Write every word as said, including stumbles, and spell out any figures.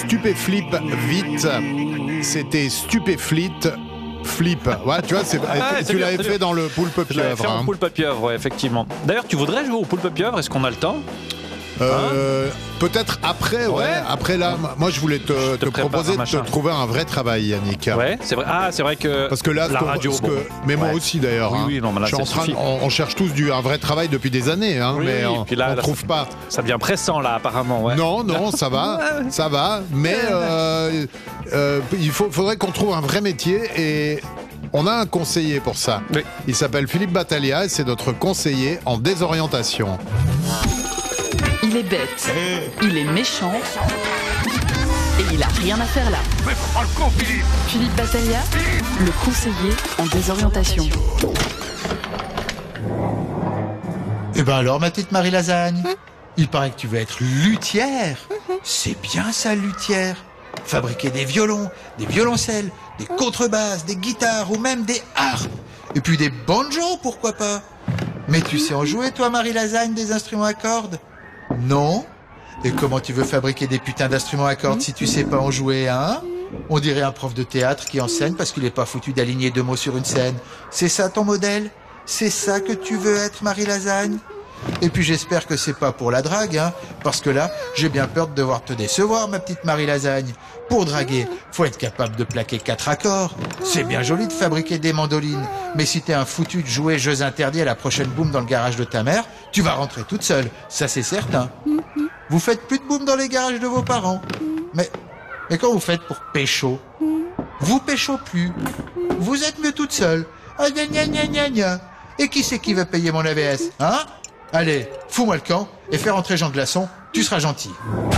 stupéflip vite. C'était stupéflit. Flip, ouais, tu vois, c'est, Ah, tu c'est bien, l'avais c'est fait bien. dans le poulpe Je l'avais pieuvre. fait en Hein. poulpe pieuvre, ouais, effectivement. D'ailleurs, tu voudrais jouer au poulpe pieuvre? Est-ce qu'on a le temps? Euh, peut-être après, ouais. Ouais. Après là, moi je voulais te, Je te te prépare proposer un de machin. te trouver un vrai travail, Yannick. Ouais, c'est vrai. Ah, c'est vrai que Parce que là, la ce que- radio, ce bon. que- mais moi Ouais. aussi d'ailleurs. Oui, hein. oui, non, mais là, Je suis ça en train, suffit. on, on cherche tous du, un vrai travail depuis des années, hein, Oui, mais oui, on, puis là, on là, trouve pas. Ça devient pressant là, apparemment. Ouais. Non, non, ça va, ça va, mais euh, euh, il faut, faudrait qu'on trouve un vrai métier et on a un conseiller pour ça. Oui. Il s'appelle Philippe Battaglia et c'est notre conseiller en désorientation. Il est bête, il est méchant et il a rien à faire là. Mais prends le con, Philippe. Philippe Battaglia, le conseiller en désorientation. Eh ben alors, ma petite Marie Lasagne, il paraît que tu veux être luthière. C'est bien ça, luthière. Fabriquer des violons, des violoncelles, des contrebasses, des guitares ou même des harpes. Et puis des banjos, pourquoi pas. Mais tu sais en jouer, toi, Marie Lasagne, des instruments à cordes? Non. Et comment tu veux fabriquer des putains d'instruments à cordes si tu sais pas en jouer, hein? On dirait un prof de théâtre qui enseigne parce qu'il est pas foutu d'aligner deux mots sur une scène. C'est ça ton modèle? C'est ça que tu veux être, Marie Lasagne? Et puis j'espère que c'est pas pour la drague, hein, parce que là, j'ai bien peur de devoir te décevoir, ma petite Marie Lasagne. Pour draguer, faut être capable de plaquer quatre accords. C'est bien joli de fabriquer des mandolines, mais si t'es un foutu de jouer jeux interdits à la prochaine boum dans le garage de ta mère, tu vas rentrer toute seule, ça c'est certain. Vous faites plus de boum dans les garages de vos parents. Mais, mais quand vous faites pour pécho? Vous pécho plus. Vous êtes mieux toute seule. Ah, gna gna gna gna gna. Et qui c'est qui va payer mon A V S, hein? Allez, fous-moi le camp et fais rentrer Jean Glaçon, tu seras gentil.